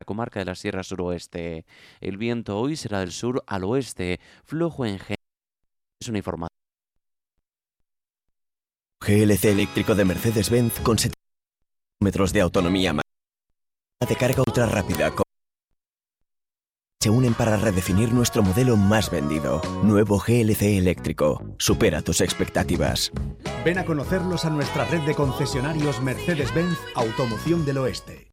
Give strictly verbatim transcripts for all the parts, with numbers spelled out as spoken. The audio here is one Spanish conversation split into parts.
comarca de la Sierra Suroeste. El viento hoy será del sur al oeste, flojo en general. Es una información. G L C eléctrico de Mercedes-Benz con setenta kilómetros de autonomía más. De carga ultra rápida. Se unen para redefinir nuestro modelo más vendido. Nuevo G L C eléctrico. Supera tus expectativas. Ven a conocerlos a nuestra red de concesionarios Mercedes-Benz Automoción del Oeste.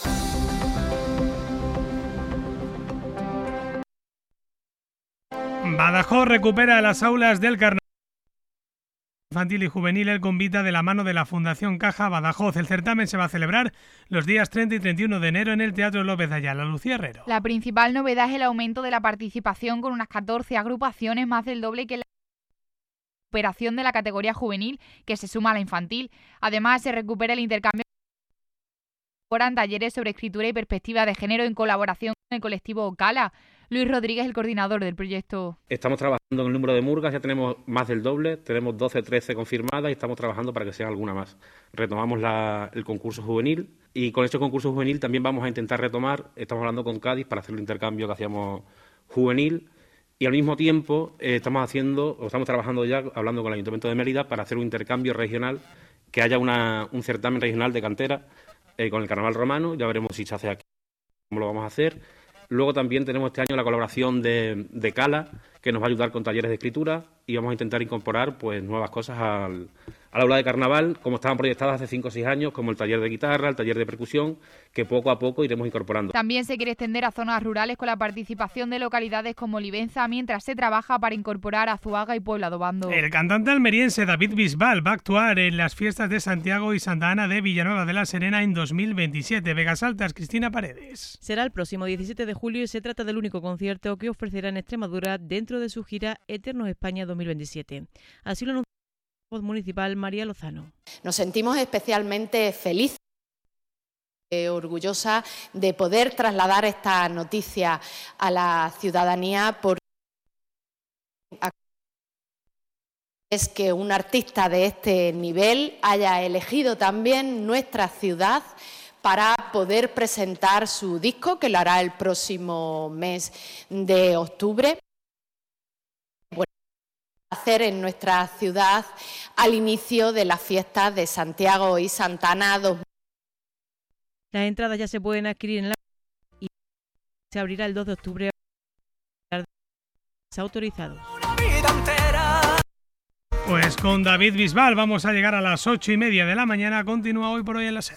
Badajoz recupera las aulas del carnaval infantil y juvenil El Convita de la mano de la Fundación Caja Badajoz. El certamen se va a celebrar los días treinta y treinta y uno de enero en el Teatro López Ayala. Lucía Herrero. La principal novedad es el aumento de la participación con unas catorce agrupaciones, más del doble que la recuperación de la categoría juvenil que se suma a la infantil. Además, se recupera el intercambio en talleres sobre escritura y perspectiva de género en colaboración con el colectivo Cala. Luis Rodríguez, el coordinador del proyecto. Estamos trabajando en el número de murgas, ya tenemos más del doble, tenemos doce, trece confirmadas y estamos trabajando para que sean alguna más. Retomamos la, el concurso juvenil y con este concurso juvenil también vamos a intentar retomar, estamos hablando con Cádiz para hacer el intercambio que hacíamos juvenil y al mismo tiempo eh, estamos haciendo, o estamos trabajando ya, hablando con el Ayuntamiento de Mérida para hacer un intercambio regional, que haya una, un certamen regional de cantera eh, con el Carnaval Romano, ya veremos si se hace aquí, cómo lo vamos a hacer. Luego también tenemos este año la colaboración de, de Cala, que nos va a ayudar con talleres de escritura y vamos a intentar incorporar pues nuevas cosas al, al aula de carnaval, como estaban proyectadas hace cinco o seis años, como el taller de guitarra, el taller de percusión, que poco a poco iremos incorporando. También se quiere extender a zonas rurales con la participación de localidades como Olivenza, mientras se trabaja para incorporar Azuaga y Puebla de Obando. El cantante almeriense David Bisbal va a actuar en las fiestas de Santiago y Santa Ana de Villanueva de la Serena en dos mil veintisiete. Vegas Altas, Cristina Paredes. Será el próximo diecisiete de julio y se trata del único concierto que ofrecerá en Extremadura dentro de su gira Eternos España dos mil veintisiete. Así lo anunció la voz municipal María Lozano. Nos sentimos especialmente felices, eh, orgullosa de poder trasladar esta noticia a la ciudadanía, porque es que un artista de este nivel haya elegido también nuestra ciudad para poder presentar su disco, que lo hará el próximo mes de octubre. Bueno, hacer en nuestra ciudad al inicio de las fiestas de Santiago y Santa Ana. Las entradas ya se pueden adquirir en la y se abrirá el dos de octubre autorizados. Pues con David Bisbal vamos a llegar a las ocho y media de la mañana. Continúa Hoy por Hoy en la SER.